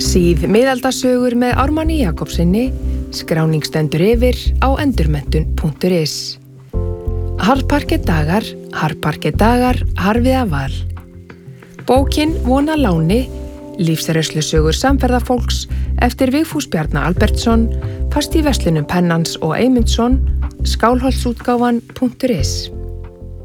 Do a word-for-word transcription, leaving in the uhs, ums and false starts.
Síð miðaldasögur með Ármanni Jakobssyni, skráning stendur yfir á endurmenntun punktur is. Harðparket dagar, harðparket dagar, harfiða val. Bókin Vona láni, lífsreynslusögur samferðafólks eftir Vigfús Bjarna Albertsson, fast í verslunum Pennans og Eymundsson, skálholtsútgáfan punktur is.